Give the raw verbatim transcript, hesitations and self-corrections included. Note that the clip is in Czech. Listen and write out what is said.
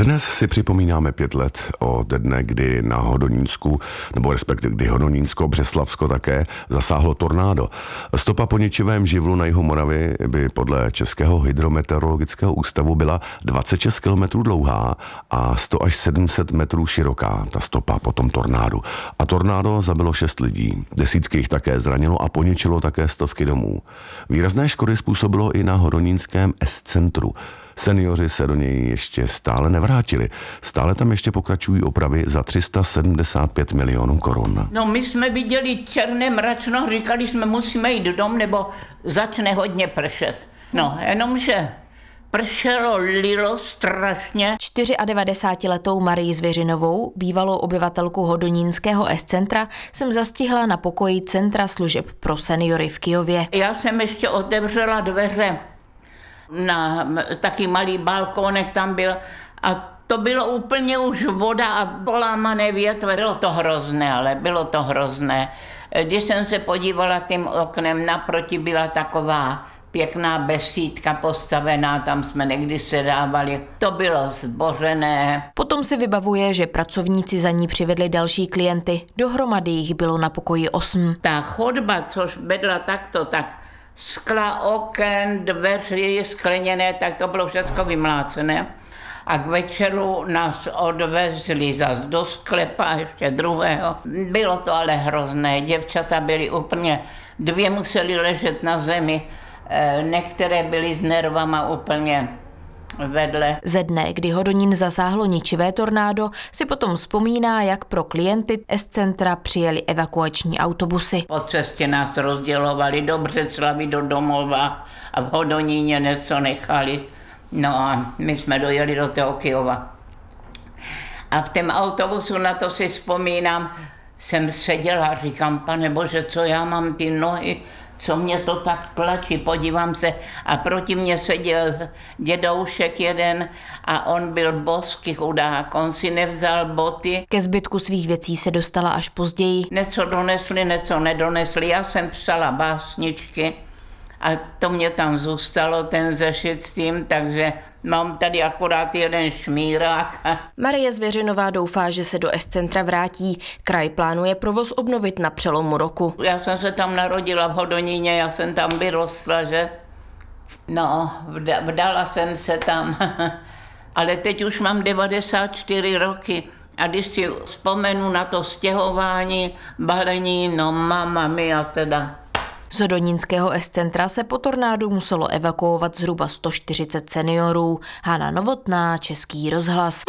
Dnes si připomínáme pět let od dne, kdy na Hodonínsku, nebo respektive kdy Hodonínsko, Břeslavsko také zasáhlo tornádo. Stopa po ničivém živlu na jihu Moravy by podle Českého hydrometeorologického ústavu byla dvacet šest kilometrů dlouhá a sto až sedm set metrů široká, ta stopa po tom tornádu. A tornádo zabilo šest lidí, desítky jich také zranilo a poničilo také stovky domů. Výrazné škody způsobilo i na hodonínském S-centru. Seniori se do něj ještě stále nevrátili. Stále tam ještě pokračují opravy za tři sta sedmdesát pět milionů korun. No my jsme viděli černé mračno, říkali jsme, musíme jít dom, nebo začne hodně pršet. No, jenomže pršelo, lilo strašně. devadesátičtyřletou Marii Zvěřinovou, bývalou obyvatelku hodonínského S-centra, jsem zastihla na pokoji Centra služeb pro seniory v Kyjově. Já jsem ještě otevřela dveře na taky malý balkónek tam byl a to bylo úplně už voda a polámané větve. Bylo to hrozné, ale bylo to hrozné. Když jsem se podívala tím oknem, naproti byla taková pěkná besídka postavená, tam jsme někdy sedávali. To bylo zbořené. Potom si vybavuje, že pracovníci za ní přivedli další klienty. Dohromady jich bylo na pokoji osm. Ta chodba, což vedla takto, tak skla, oken, dveři skleněné, tak to bylo všechno vymlácené. A k večeru nás odvezli zas do sklepa, ještě druhého. Bylo to ale hrozné, děvčata byly úplně, dvě museli ležet na zemi, některé byly s nervama úplně vedle. Ze dne, kdy Hodonín zasáhlo ničivé tornádo, si potom vzpomíná, jak pro klienty S-centra přijeli evakuační autobusy. Po cestě nás rozdělovali do Břeclavi, do domova a v Hodoníně něco nechali. No a my jsme dojeli do toho Kyjova. A v tom autobusu, na to si vzpomínám, jsem seděla a říkám, Pane Bože, co já mám ty nohy, co mě to tak tlačí, podívám se. A proti mně seděl dědoušek jeden a on byl boský chudák, on si nevzal boty. Ke zbytku svých věcí se dostala až později. Něco donesli, něco nedonesli. Já jsem psala básničky a to mě tam zůstalo, ten zešit s tím, takže mám tady akorát jeden šmírák. Marie Zvěřinová doufá, že se do S-centra vrátí. Kraj plánuje provoz obnovit na přelomu roku. Já jsem se tam narodila v Hodoníně, já jsem tam vyrostla, že? No, vdala jsem se tam, ale teď už mám devadesát čtyři roky. A když si vzpomenu na to stěhování, balení, no mama mia teda. Z hodonínského S-centra se po tornádu muselo evakuovat zhruba sto čtyřicet seniorů. Hana Novotná, Český rozhlas.